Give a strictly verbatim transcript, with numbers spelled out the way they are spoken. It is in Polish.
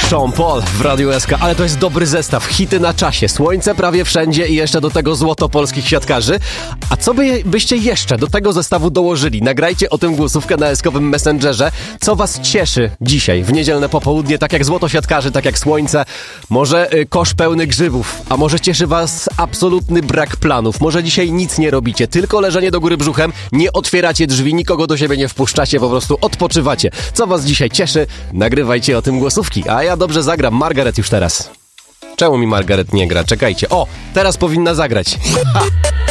Sean Paul w Radiu S K, ale to jest dobry zestaw. Hity na czasie, słońce prawie wszędzie i jeszcze do tego złoto polskich siatkarzy. A co by, byście jeszcze do tego zestawu dołożyli? Nagrajcie o tym głosówkę na eskowym Messengerze. Co was cieszy dzisiaj, w niedzielne popołudnie, tak jak złoto siatkarzy, tak jak słońce? Może y, kosz pełny grzybów, a może cieszy was absolutny brak planów? Może dzisiaj nic nie robicie, tylko leżenie do góry brzuchem, nie otwieracie drzwi, nikogo do siebie nie wpuszczacie, po prostu odpoczywacie. Co was dzisiaj cieszy? Nagrywajcie o tym głosówki. A ja dobrze zagram. Margaret już teraz. Czemu mi Margaret nie gra? Czekajcie. O, teraz powinna zagrać. Ha!